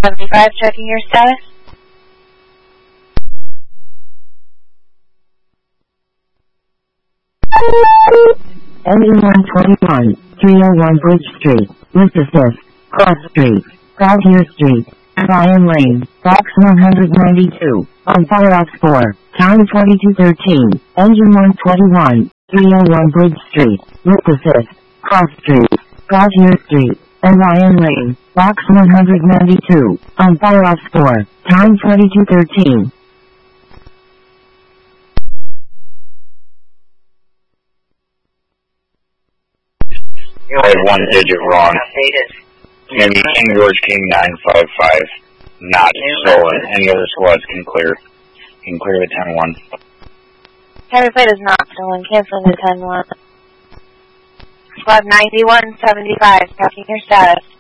75, checking your status. Engine 121, 301 Bridge Street, Mississippi, Cross Street, Gautier Street, Ryan Lane, Box 192, on Fireox 4, time 2213, Engine 121, 301 Bridge Street, Mississippi, Cross Street, Gautier Street, and Ryan Lane, Box 192, on Fireox 4, time 2213. You had one digit wrong. It's going to be King George King 955, not stolen. Any other squads can clear. You can clear the 10-1. Heavy plate is not stolen, canceling the 10-1. Squad 9175, checking your status.